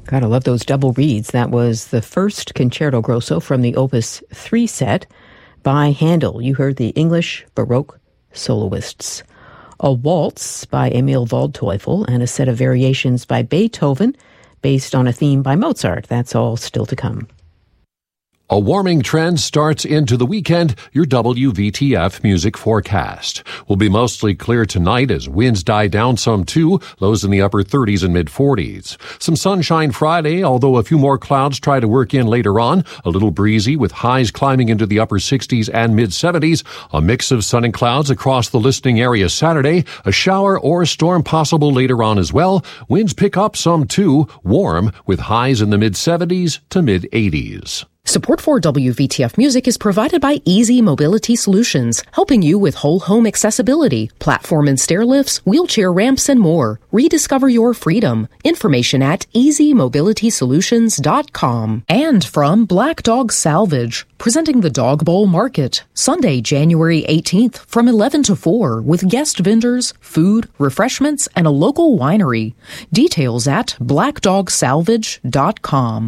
Gotta love those double reeds. That was the first Concerto Grosso from the Opus 3 set by Handel. You heard the English Baroque soloists. A waltz by Emil Waldteufel and a set of variations by Beethoven based on a theme by Mozart. That's all still to come. A warming trend starts into the weekend. Your WVTF music forecast will be mostly clear tonight as winds die down some too, lows in the upper 30s and mid-40s. Some sunshine Friday, although a few more clouds try to work in later on. A little breezy with highs climbing into the upper 60s and mid-70s. A mix of sun and clouds across the listening area Saturday. A shower or a storm possible later on as well. Winds pick up some too, warm with highs in the mid-70s to mid-80s. Support for WVTF Music is provided by Easy Mobility Solutions, helping you with whole home accessibility, platform and stair lifts, wheelchair ramps, and more. Rediscover your freedom. Information at easymobilitysolutions.com. And from Black Dog Salvage, presenting the Dog Bowl Market, Sunday, January 18th from 11 to 4 with guest vendors, food, refreshments, and a local winery. Details at blackdogsalvage.com.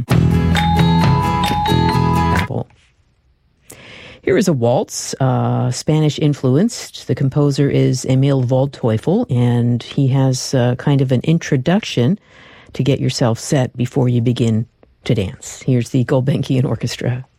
Here is a waltz, Spanish-influenced. The composer is Emil Waldteufel, and he has kind of an introduction to get yourself set before you begin to dance. Here's the Gulbenkian Orchestra.